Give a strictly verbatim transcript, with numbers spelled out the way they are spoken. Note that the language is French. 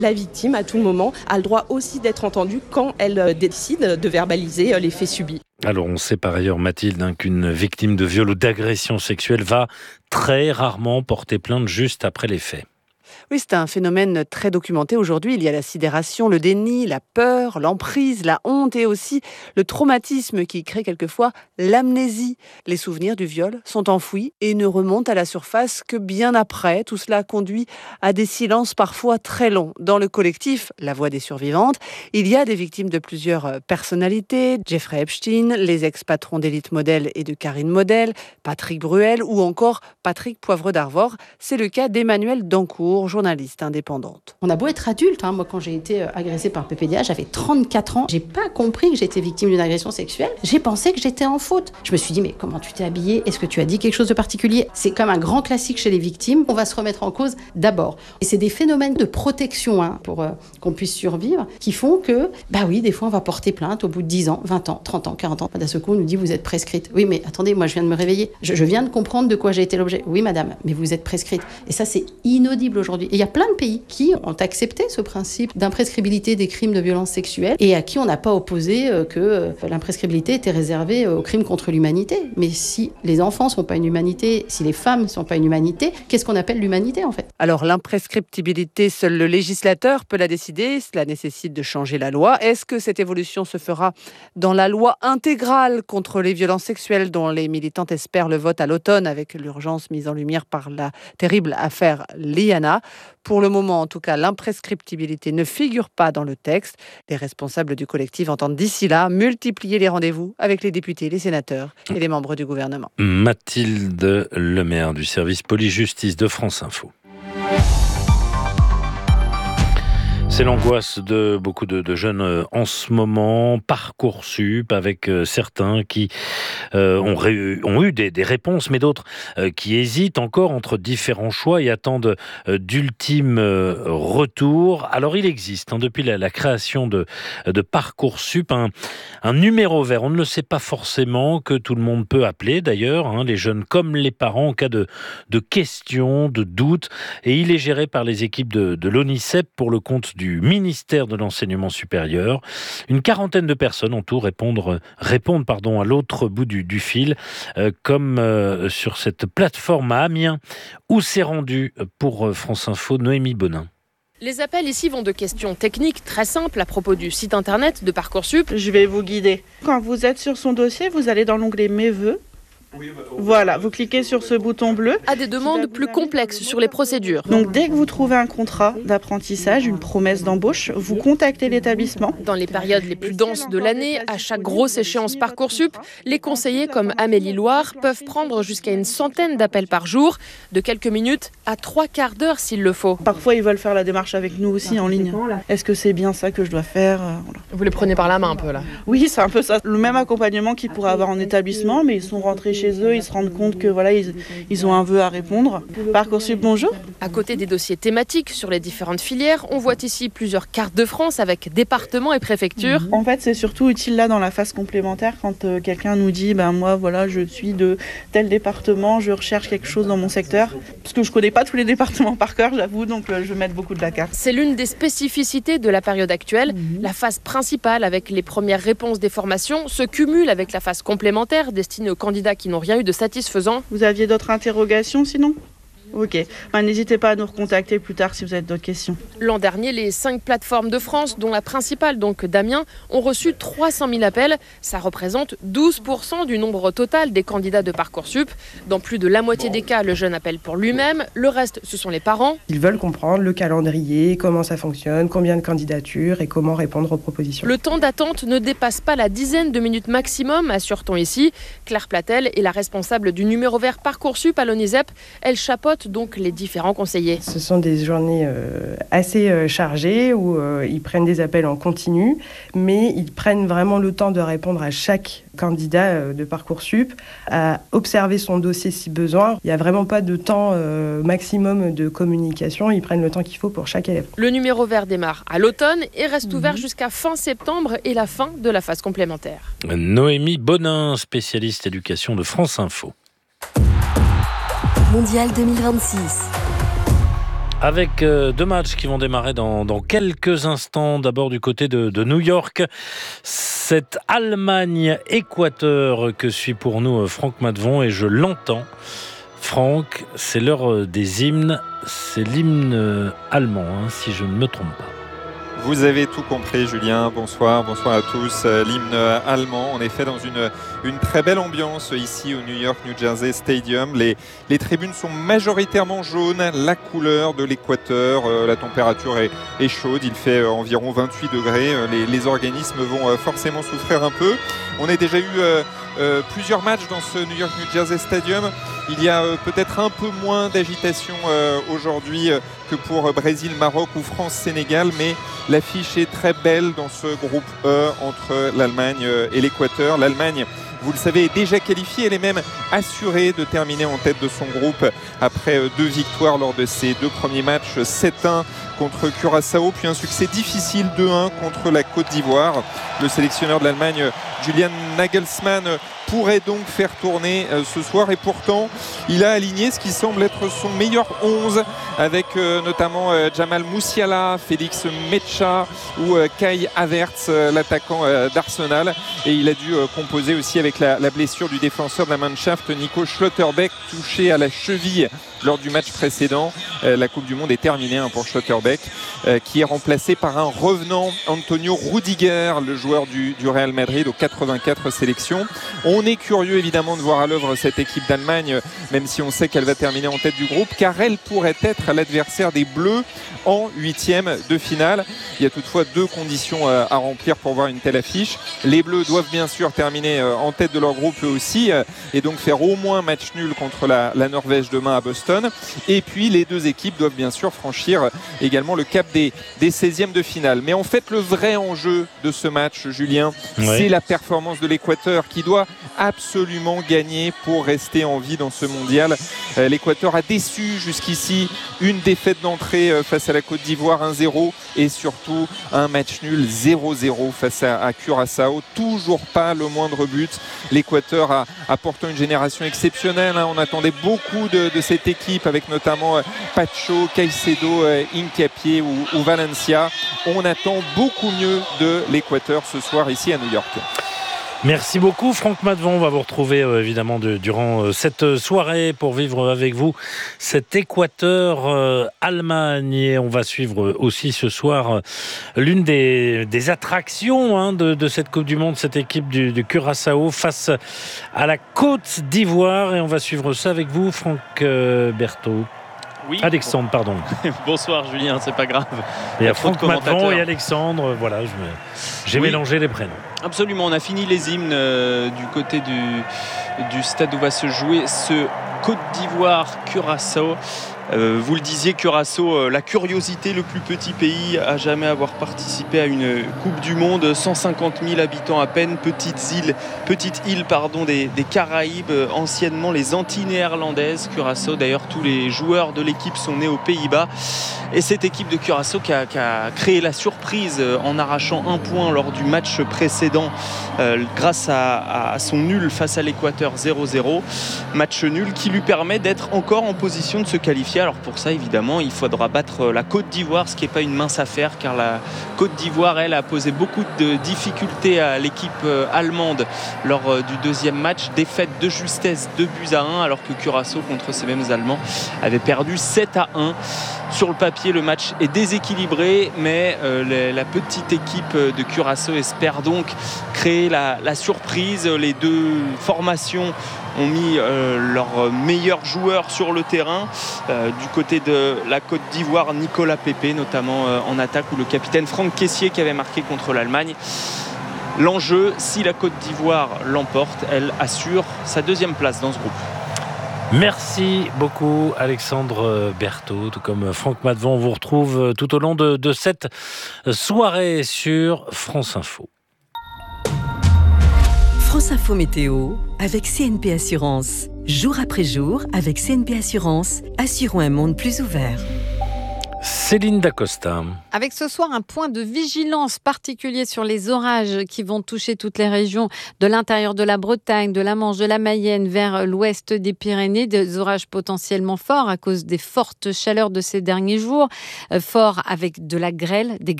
La victime, à tout moment, a le droit aussi d'être entendue quand elle décide de verbaliser les faits subis. Alors on sait par ailleurs, Mathilde, hein, qu'une victime de viol ou d'agression sexuelle va très rarement porter plainte juste après les faits. Oui, c'est un phénomène très documenté aujourd'hui. Il y a la sidération, le déni, la peur, l'emprise, la honte et aussi le traumatisme qui crée quelquefois l'amnésie. Les souvenirs du viol sont enfouis et ne remontent à la surface que bien après. Tout cela conduit à des silences parfois très longs. Dans le collectif La Voix des survivantes, il y a des victimes de plusieurs personnalités. Jeffrey Epstein, les ex-patrons d'Élite Model et de Karine Model, Patrick Bruel ou encore Patrick Poivre d'Arvor. C'est le cas d'Emmanuelle Dancourt, journaliste indépendante. On a beau être adulte, hein. Moi quand j'ai été agressée par P P D A, j'avais trente-quatre ans. J'ai pas compris que j'étais victime d'une agression sexuelle. J'ai pensé que j'étais en faute. Je me suis dit mais comment tu t'es habillée ? Est-ce que tu as dit quelque chose de particulier ? C'est comme un grand classique chez les victimes. On va se remettre en cause d'abord. Et c'est des phénomènes de protection hein, pour euh, qu'on puisse survivre qui font que, bah oui, des fois on va porter plainte au bout de dix ans, vingt ans, trente ans, quarante ans. D'un seul coup on nous dit vous êtes prescrite. Oui mais attendez, moi je viens de me réveiller. Je, je viens de comprendre de quoi j'ai été l'objet. Oui madame, mais vous êtes prescrite. Et ça c'est inaudible aujourd'hui. Et il y a plein de pays qui ont accepté ce principe d'imprescriptibilité des crimes de violence sexuelle et à qui on n'a pas opposé que l'imprescriptibilité était réservée aux crimes contre l'humanité. Mais si les enfants ne sont pas une humanité, si les femmes ne sont pas une humanité, qu'est-ce qu'on appelle l'humanité en fait ? Alors l'imprescriptibilité, seul le législateur peut la décider. Cela nécessite de changer la loi. Est-ce que cette évolution se fera dans la loi intégrale contre les violences sexuelles dont les militantes espèrent le vote à l'automne avec l'urgence mise en lumière par la terrible affaire Liana ? Pour le moment, en tout cas, l'imprescriptibilité ne figure pas dans le texte. Les responsables du collectif entendent d'ici là multiplier les rendez-vous avec les députés, les sénateurs et les membres du gouvernement. Mathilde Lemaire du service police-justice de France Info. C'est l'angoisse de beaucoup de, de jeunes en ce moment, Parcoursup, avec euh, certains qui euh, ont, ré, ont eu des, des réponses, mais d'autres euh, qui hésitent encore entre différents choix et attendent euh, d'ultimes euh, retours. Alors il existe, hein, depuis la, la création de, de Parcoursup, un, un numéro vert. On ne le sait pas forcément, que tout le monde peut appeler d'ailleurs, hein, les jeunes comme les parents, en cas de, de questions, de doutes. Et il est géré par les équipes de, de l'ONICEP pour le compte du ministère de l'Enseignement supérieur. Une quarantaine de personnes en tout répondre, répondent pardon, à l'autre bout du, du fil, euh, comme euh, sur cette plateforme à Amiens, où s'est rendue pour France Info Noémie Bonin. Les appels ici vont de questions techniques très simples à propos du site internet de Parcoursup. Je vais vous guider. Quand vous êtes sur son dossier, vous allez dans l'onglet « Mes vœux ». Voilà, vous cliquez sur ce bouton bleu. À des demandes plus complexes sur les procédures. Donc dès que vous trouvez un contrat d'apprentissage, une promesse d'embauche, vous contactez l'établissement. Dans les périodes les plus denses de l'année, à chaque grosse échéance Parcoursup, les conseillers comme Amélie Loire peuvent prendre jusqu'à une centaine d'appels par jour, de quelques minutes à trois quarts d'heure s'il le faut. Parfois ils veulent faire la démarche avec nous aussi en ligne. Est-ce que c'est bien ça que je dois faire ? Voilà. Vous les prenez par la main un peu là ? Oui, c'est un peu ça. Le même accompagnement qu'ils pourraient avoir en établissement, mais ils sont rentrés chez eux, ils se rendent compte que voilà, ils, ils ont un vœu à répondre. Parcoursup, bonjour. À côté des dossiers thématiques sur les différentes filières, on voit ici plusieurs cartes de France avec départements et préfectures. En fait, c'est surtout utile là dans la phase complémentaire quand euh, quelqu'un nous dit ben moi voilà, je suis de tel département, je recherche quelque chose dans mon secteur, parce que je connais pas tous les départements par cœur, j'avoue, donc euh, je vais mettre beaucoup de la carte. C'est l'une des spécificités de la période actuelle. Mmh. La phase principale avec les premières réponses des formations se cumule avec la phase complémentaire destinée aux candidats qui n'ont rien eu de satisfaisant. Vous aviez d'autres interrogations sinon ? Ok, ben, n'hésitez pas à nous recontacter plus tard si vous avez d'autres questions. L'an dernier, les cinq plateformes de France, dont la principale, donc d'Amiens, ont reçu trois cent mille appels. Ça représente douze pour cent du nombre total des candidats de Parcoursup. Dans plus de la moitié des cas, le jeune appelle pour lui-même. Le reste, ce sont les parents. Ils veulent comprendre le calendrier, comment ça fonctionne, combien de candidatures et comment répondre aux propositions. Le temps d'attente ne dépasse pas la dizaine de minutes maximum, assure-t-on ici. Claire Platel est la responsable du numéro vert Parcoursup à l'ONISEP. Elle chapeaute donc les différents conseillers. Ce sont des journées euh, assez euh, chargées où euh, ils prennent des appels en continu, mais ils prennent vraiment le temps de répondre à chaque candidat euh, de Parcoursup, à observer son dossier si besoin. Il n'y a vraiment pas de temps euh, maximum de communication, ils prennent le temps qu'il faut pour chaque élève. Le numéro vert démarre à l'automne et reste mmh. ouvert jusqu'à fin septembre et la fin de la phase complémentaire. Noémie Bonin, spécialiste éducation de France Info. Mondial deux mille vingt-six. Avec euh, deux matchs qui vont démarrer dans, dans quelques instants. D'abord du côté de, de New York, cette Allemagne-Équateur que suit pour nous Franck Matvon, et je l'entends. Franck, c'est l'heure des hymnes. C'est l'hymne allemand, hein, si je ne me trompe pas. Vous avez tout compris, Julien. Bonsoir, bonsoir à tous. L'hymne allemand, en effet, dans une, une très belle ambiance ici au New York New Jersey Stadium. Les, les tribunes sont majoritairement jaunes, la couleur de l'Équateur. Euh, la température est, est chaude, il fait euh, environ vingt-huit degrés. Euh, les, les organismes vont euh, forcément souffrir un peu. On a déjà eu euh, euh, plusieurs matchs dans ce New York New Jersey Stadium. Il y a euh, peut-être un peu moins d'agitation euh, aujourd'hui euh, que pour euh, Brésil-Maroc ou France-Sénégal, mais l'affiche est très belle dans ce groupe E entre l'Allemagne et l'Équateur. L'Allemagne, vous le savez, est déjà qualifiée. Elle est même assurée de terminer en tête de son groupe après deux victoires lors de ses deux premiers matchs, sept un contre Curaçao, puis un succès difficile deux un contre la Côte d'Ivoire. Le sélectionneur de l'Allemagne, Julian Nagelsmann, pourrait donc faire tourner euh, ce soir, et pourtant il a aligné ce qui semble être son meilleur onze avec euh, notamment euh, Jamal Musiala, Félix Mecha ou euh, Kai Havertz, euh, l'attaquant euh, d'Arsenal, et il a dû euh, composer aussi avec la, la blessure du défenseur de la Mannschaft, Nico Schlotterbeck, touché à la cheville lors du match précédent. Euh, la Coupe du Monde est terminée hein, pour Schlotterbeck, euh, qui est remplacé par un revenant, Antonio Rudiger, le joueur du, du Real Madrid aux quatre-vingt-quatre sélections. On est curieux évidemment de voir à l'œuvre cette équipe d'Allemagne, même si on sait qu'elle va terminer en tête du groupe, car elle pourrait être l'adversaire des Bleus en huitième de finale. Il y a toutefois deux conditions à remplir pour voir une telle affiche. Les Bleus doivent bien sûr terminer en tête de leur groupe eux aussi, et donc faire au moins match nul contre la, la Norvège demain à Boston. Et puis les deux équipes doivent bien sûr franchir également le cap des, des seizièmes de finale. Mais en fait, le vrai enjeu de ce match, Julien, oui, c'est la performance de l'Équateur, qui doit absolument gagner pour rester en vie dans ce mondial. Euh, L'Équateur a déçu jusqu'ici, une défaite d'entrée euh, face à la Côte d'Ivoire, un zéro, et surtout un match nul zéro zéro face à, à Curaçao. Toujours pas le moindre but. L'Équateur a, a pourtant une génération exceptionnelle, hein. On attendait beaucoup de, de cette équipe, avec notamment euh, Pacho, Caicedo, euh, Hincapié ou, ou Valencia. On attend beaucoup mieux de l'Équateur ce soir ici à New York. Merci beaucoup Franck Matvon. On va vous retrouver euh, évidemment de, durant euh, cette soirée pour vivre avec vous cet Équateur euh, Allemagne, et on va suivre aussi ce soir euh, l'une des, des attractions hein, de, de cette Coupe du Monde, cette équipe du, du Curaçao face à la Côte d'Ivoire, et on va suivre ça avec vous Franck euh, Berthaud. Oui. Alexandre, pardon. Bonsoir Julien, c'est pas grave. Il y a Franck Matvon et Alexandre, voilà, je me... j'ai oui. mélangé les prénoms. Absolument, on a fini les hymnes euh, du côté du, du stade où va se jouer ce Côte d'Ivoire-Curaçao. Euh, vous le disiez, Curaçao, euh, la curiosité, le plus petit pays à jamais avoir participé à une Coupe du Monde, cent cinquante mille habitants à peine, petite île, petite île pardon, des, des Caraïbes, euh, anciennement les Antilles néerlandaises. Curaçao, d'ailleurs, tous les joueurs de l'équipe sont nés aux Pays-Bas. Et cette équipe de Curaçao qui a, qui a créé la surprise euh, en arrachant un point lors du match précédent euh, grâce à, à son nul face à l'Équateur zéro zéro. Match nul qui lui permet d'être encore en position de se qualifier. Alors pour ça, évidemment, il faudra battre la Côte d'Ivoire, ce qui n'est pas une mince affaire, car la Côte d'Ivoire, elle, a posé beaucoup de difficultés à l'équipe allemande lors du deuxième match. Défaite de justesse, deux buts à un, alors que Curaçao, contre ces mêmes Allemands, avait perdu sept à un. Sur le papier, le match est déséquilibré, mais euh, les, la petite équipe de Curaçao espère donc créer la, la surprise. Les deux formations ont mis euh, leurs meilleurs joueurs sur le terrain. Euh, du côté de la Côte d'Ivoire, Nicolas Pepe, notamment euh, en attaque, ou le capitaine Franck Kessié qui avait marqué contre l'Allemagne. L'enjeu, si la Côte d'Ivoire l'emporte, elle assure sa deuxième place dans ce groupe. Merci beaucoup Alexandre Berthaud, tout comme Franck Matvon. On vous retrouve tout au long de, de cette soirée sur France Info. France Info Météo avec C N P Assurance. Jour après jour, avec C N P Assurance, assurons un monde plus ouvert. Céline Dacosta. Avec ce soir un point de vigilance particulier sur les orages qui vont toucher toutes les régions de l'intérieur de la Bretagne, de la Manche, de la Mayenne vers l'ouest des Pyrénées. Des orages potentiellement forts à cause des fortes chaleurs de ces derniers jours. Euh, forts avec de la grêle, des